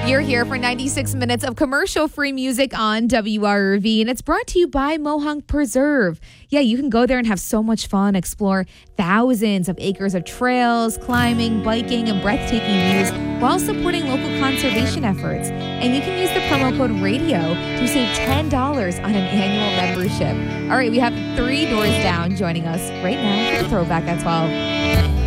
You're here for 96 minutes of commercial-free music on WRV, and it's brought to you by Mohonk Preserve. Yeah, you can go there and have so much fun, explore thousands of acres of trails, climbing, biking, and breathtaking views while supporting local conservation efforts. And you can use the promo code RADIO to save $10 on an annual membership. All right, we have 3 Doors Down joining us right now for the Throwback at 12.